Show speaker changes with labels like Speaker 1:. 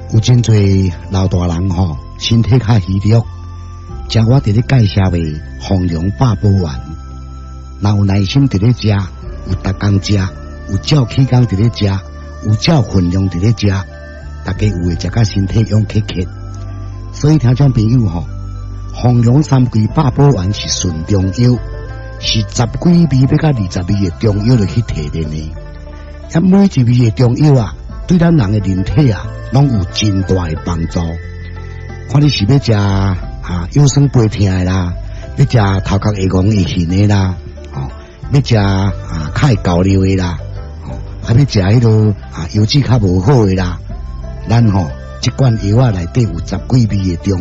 Speaker 1: 有真侪老大人吼，身体较虚弱，像我伫咧介绍的丰荣百宝丸，若有耐心伫咧食，有逐工食，有照起工伫咧食，有照分量伫咧食，大家有会食甲身体勇克克。所以听众朋友吼，丰荣三桂百宝丸是纯中药，是10几味要甲20味的中药来去提炼的。啊，每一味的中药啊，对咱人的人体啊，拢有真大的帮助。看你是要食腰酸背痛的啦，要食头壳会戆会晕的啦，要食较会交流的啦，还要食迄个腰子较无好的啦，咱即罐药啊内底有10几味的中